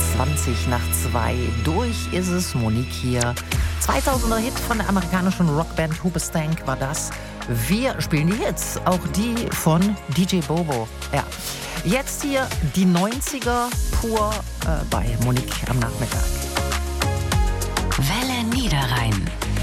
20 nach 2. Durch ist es, Monique hier. 2000er Hit von der amerikanischen Rockband Hoobastank war das. Wir spielen die Hits, auch die von DJ Bobo. Ja. Jetzt hier die 90er pur bei Monique am Nachmittag. Welle Niederrhein.